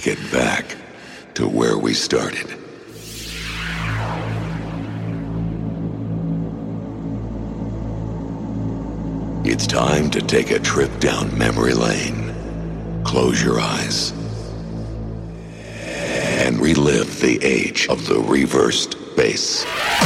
get back to where we started. It's time to take a trip down memory lane. Close your eyes and relive the age of the reversed bass.